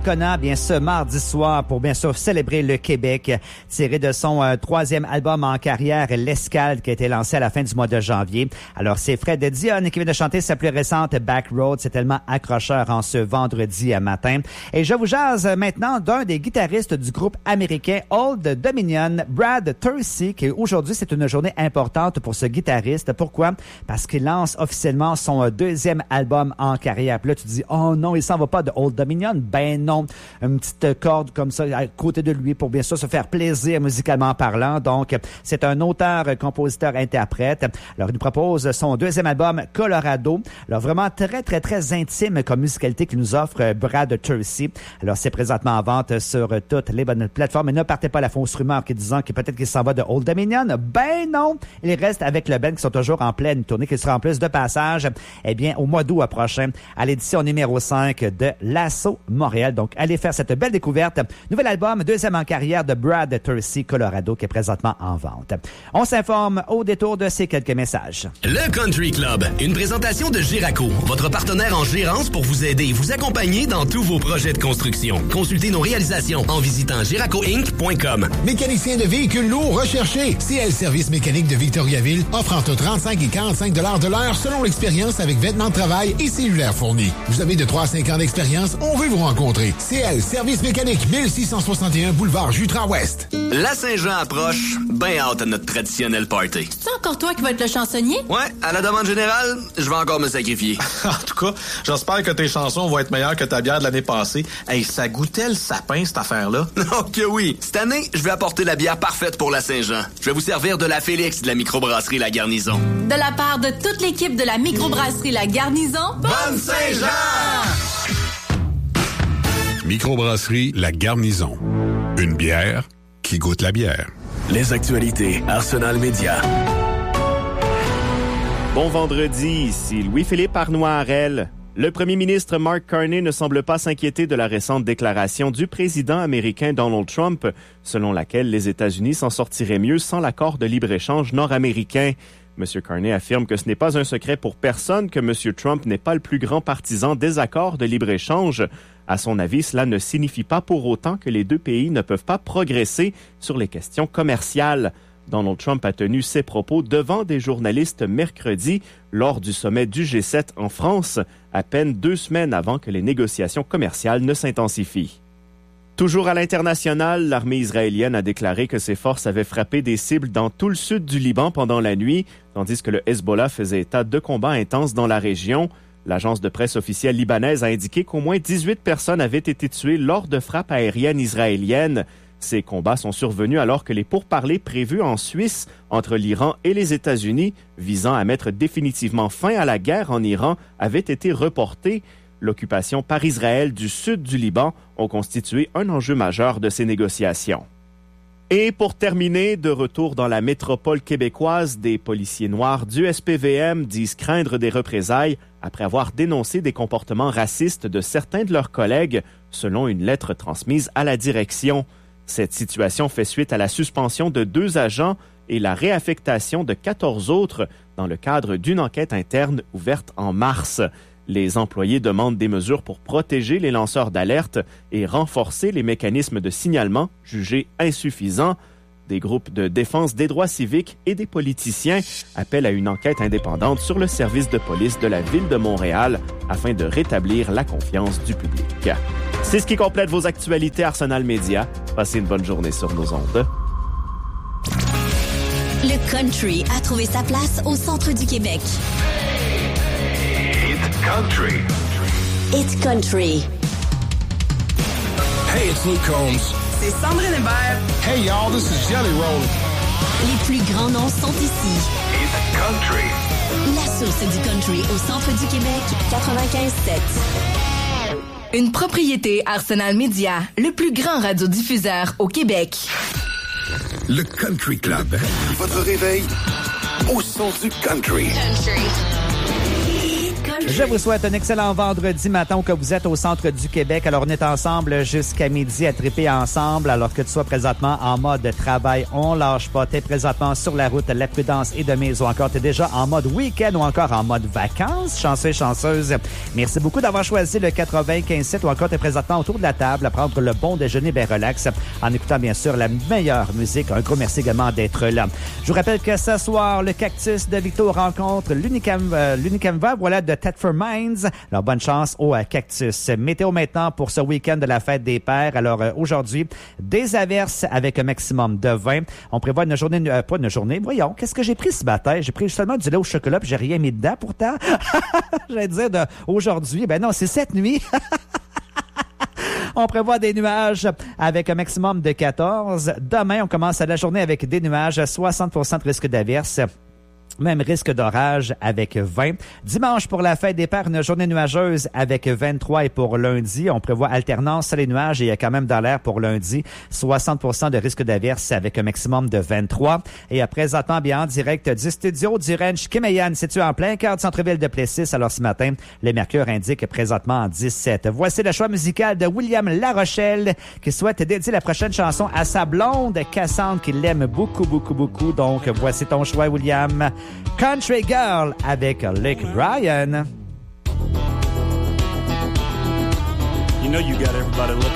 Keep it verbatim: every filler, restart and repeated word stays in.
Donnacona, bien ce mardi soir pour bien sûr célébrer le Québec, tiré de son euh, troisième album en carrière, L'Escale, qui a été lancé à la fin du mois de janvier. Alors c'est Fred Dionne qui vient de chanter sa plus récente Back Road. C'est tellement accrocheur en ce vendredi matin. Et je vous jase maintenant d'un des guitaristes du groupe américain Old Dominion, Brad Tursi, qui aujourd'hui c'est une journée importante pour ce guitariste. Pourquoi? Parce qu'il lance officiellement son deuxième album en carrière. Puis là tu dis, oh non, il s'en va pas de Old Dominion. Ben non, une petite corde comme ça à côté de lui pour bien sûr se faire plaisir musicalement parlant. Donc, c'est un auteur, compositeur, interprète. Alors, il nous propose son deuxième album, Colorado. Alors, vraiment très, très, très intime comme musicalité qu'il nous offre Brad Tursi. Alors, c'est présentement en vente sur toutes les bonnes plateformes. Et ne partez pas à la fausse rumeur qui disant que peut-être qu'il s'en va de Old Dominion. Ben non, il reste avec le band qui sont toujours en pleine tournée, qui sera en plus de passage, eh bien, au mois d'août prochain, à l'édition numéro cinq de l'Assaut Montréal. Donc, allez faire cette belle découverte. Nouvel album, deuxième en carrière de Brad Tursi, Colorado, qui est présentement en vente. On s'informe au détour de ces quelques messages. Le Country Club, une présentation de Giraco, votre partenaire en gérance pour vous aider et vous accompagner dans tous vos projets de construction. Consultez nos réalisations en visitant giraco inc point com. Mécanicien de véhicules lourds recherché. C L Service mécanique de Victoriaville offre entre trente-cinq et quarante-cinq dollars de l'heure selon l'expérience avec vêtements de travail et cellulaire fournis. Vous avez de trois à cinq ans d'expérience, on veut vous rencontrer. C L Service mécanique, mille six cent soixante et un boulevard Jutras-Ouest. La Saint-Jean approche, ben hâte à notre traditionnel party. C'est encore toi qui vas être le chansonnier? Ouais, à la demande générale, je vais encore me sacrifier. En tout cas, j'espère que tes chansons vont être meilleures que ta bière de l'année passée. Hey, ça goûtait le sapin, cette affaire-là. Oh que oui! Cette année, je vais apporter la bière parfaite pour la Saint-Jean. Je vais vous servir de la Félix de la microbrasserie La Garnison. De la part de toute l'équipe de la microbrasserie La Garnison, bonne Saint-Jean! Microbrasserie La Garnison. Une bière qui goûte la bière. Les actualités Arsenal Média. Bon vendredi, ici Louis-Philippe Arnois-Harel. Le premier ministre Mark Carney ne semble pas s'inquiéter de la récente déclaration du président américain Donald Trump, selon laquelle les États-Unis s'en sortiraient mieux sans l'accord de libre-échange nord-américain. M. Carney affirme que ce n'est pas un secret pour personne que M. Trump n'est pas le plus grand partisan des accords de libre-échange. À son avis, cela ne signifie pas pour autant que les deux pays ne peuvent pas progresser sur les questions commerciales. Donald Trump a tenu ses propos devant des journalistes mercredi lors du sommet du G sept en France, à peine deux semaines avant que les négociations commerciales ne s'intensifient. Toujours à l'international, l'armée israélienne a déclaré que ses forces avaient frappé des cibles dans tout le sud du Liban pendant la nuit, tandis que le Hezbollah faisait état de combats intenses dans la région. L'agence de presse officielle libanaise a indiqué qu'au moins dix-huit personnes avaient été tuées lors de frappes aériennes israéliennes. Ces combats sont survenus alors que les pourparlers prévus en Suisse entre l'Iran et les États-Unis, visant à mettre définitivement fin à la guerre en Iran, avaient été reportés. L'occupation par Israël du sud du Liban ont constitué un enjeu majeur de ces négociations. Et pour terminer, de retour dans la métropole québécoise, des policiers noirs du S P V M disent craindre des représailles après avoir dénoncé des comportements racistes de certains de leurs collègues, selon une lettre transmise à la direction. Cette situation fait suite à la suspension de deux agents et la réaffectation de quatorze autres dans le cadre d'une enquête interne ouverte en mars. Les employés demandent des mesures pour protéger les lanceurs d'alerte et renforcer les mécanismes de signalement jugés insuffisants. Des groupes de défense des droits civiques et des politiciens appellent à une enquête indépendante sur le service de police de la Ville de Montréal afin de rétablir la confiance du public. C'est ce qui complète vos actualités Arsenal Média. Passez une bonne journée sur nos ondes. Le country a trouvé sa place au centre du Québec. It's country. It's country. Hey, it's Luke Combs. C'est Sandrine Hébert. Hey, y'all, this is Jelly Roll. Les plus grands noms sont ici. It's country. La source du country au centre du Québec, quatre-vingt-quinze sept. Une propriété Arsenal Média, le plus grand radiodiffuseur au Québec. Le Country Club. Votre réveil au son du country. Country. Je vous souhaite un excellent vendredi matin que vous êtes au centre du Québec. Alors, on est ensemble jusqu'à midi à triper ensemble. Alors que tu sois présentement en mode travail, on lâche pas. T'es présentement sur la route, la prudence est de mise ou encore t'es déjà en mode week-end ou encore en mode vacances. Chanceux, chanceuse. Merci beaucoup d'avoir choisi le quatre-vingt-quinze sept ou encore t'es présentement autour de la table à prendre le bon déjeuner bien relax en écoutant bien sûr la meilleure musique. Un gros merci également d'être là. Je vous rappelle que ce soir, le Cactus de Victo rencontre l'Unicam, euh, l'Unicamva, voilà, de Thetford Mines. Alors, bonne chance au euh, Cactus. Météo maintenant pour ce week-end de la fête des pères. Alors, euh, aujourd'hui, des averses avec un maximum de vingt. On prévoit une journée, euh, pas une journée, voyons, qu'est-ce que j'ai pris ce matin? J'ai pris seulement du lait au chocolat puis j'ai rien mis dedans pourtant. J'allais dire de aujourd'hui, ben non, c'est cette nuit. On prévoit des nuages avec un maximum de quatorze. Demain, on commence la journée avec des nuages, soixante pour cent de risque d'averse. Même risque d'orage avec vingt. Dimanche, pour la fête des pères, une journée nuageuse avec vingt-trois. Et pour lundi, on prévoit alternance sur les nuages et il y a quand même dans l'air pour lundi soixante pour cent de risque d'averse avec un maximum de vingt-trois. Et à présentement, bien en direct du studio du Ranch Kimeyan, situé en plein cœur du centre-ville de Plessis. Alors ce matin, le mercure indique présentement en dix-sept. Voici le choix musical de William Larochelle qui souhaite dédier la prochaine chanson à sa blonde Cassandre qui l'aime beaucoup, beaucoup, beaucoup. Donc voici ton choix, William. Country Girl avec Luke Bryan. You know you got everybody looking.